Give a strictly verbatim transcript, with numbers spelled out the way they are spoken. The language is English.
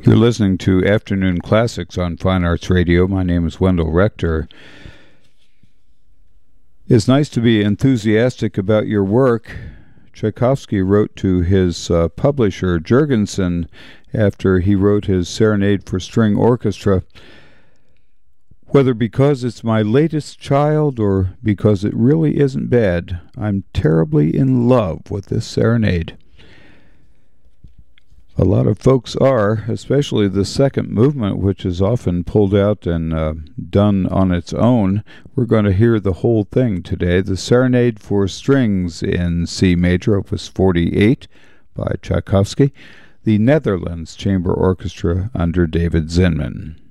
You're listening to Afternoon Classics on Fine Arts Radio. My name is Wendell Rector. It's nice to be enthusiastic about your work. Tchaikovsky wrote to his uh, publisher, Jurgensen, after he wrote his Serenade for String Orchestra, whether because it's my latest child or because it really isn't bad, I'm terribly in love with this serenade. A lot of folks are, especially the second movement, which is often pulled out and uh, done on its own. We're going to hear the whole thing today. The Serenade for Strings in C major, opus forty-eight by Tchaikovsky, the Netherlands Chamber Orchestra under David Zinman.